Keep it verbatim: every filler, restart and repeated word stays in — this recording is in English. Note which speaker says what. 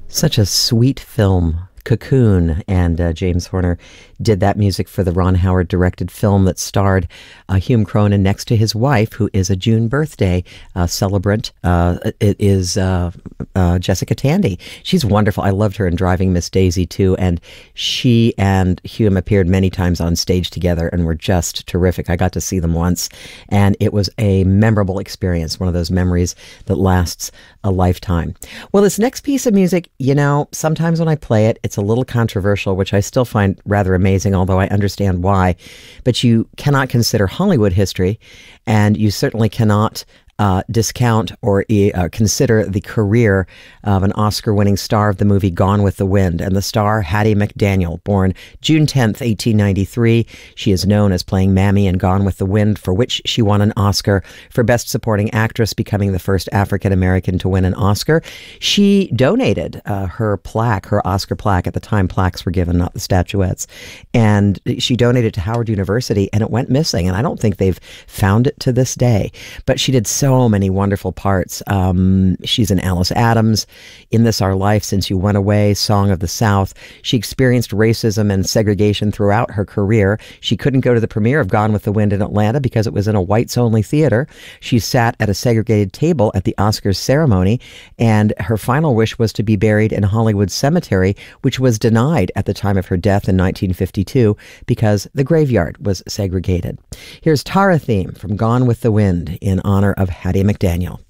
Speaker 1: Such a sweet film. Cocoon, and uh, James Horner did that music for the Ron Howard directed film that starred uh, Hume Cronyn next to his wife, who is a June birthday uh, celebrant. Uh, it is uh, uh, Jessica Tandy. She's wonderful. I loved her in Driving Miss Daisy too, and she and Hume appeared many times on stage together and were just terrific. I got to see them once, and it was a memorable experience, one of those memories that lasts a lifetime. Well, this next piece of music, you know, sometimes when I play it, it's a little controversial, which I still find rather amazing, although I understand why. But you cannot consider Hollywood history, and you certainly cannot Uh, discount or uh, consider the career of an Oscar-winning star of the movie Gone with the Wind, and the star Hattie McDaniel, born June tenth, eighteen ninety-three. She is known as playing Mammy in Gone with the Wind, for which she won an Oscar for Best Supporting Actress, becoming the first African-American to win an Oscar. She donated uh, her plaque, her Oscar plaque. At the time, plaques were given, not the statuettes. And she donated to Howard University, and it went missing. And I don't think they've found it to this day. But she did so So many wonderful parts. Um, she's in Alice Adams, In This Our Life, Since You Went Away, Song of the South. She experienced racism and segregation throughout her career. She couldn't go to the premiere of Gone with the Wind in Atlanta because it was in a whites-only theater. She sat at a segregated table at the Oscars ceremony, and her final wish was to be buried in Hollywood Cemetery, which was denied at the time of her death in nineteen fifty-two because the graveyard was segregated. Here's Tara Theme from Gone with the Wind in honor of Hattie McDaniel.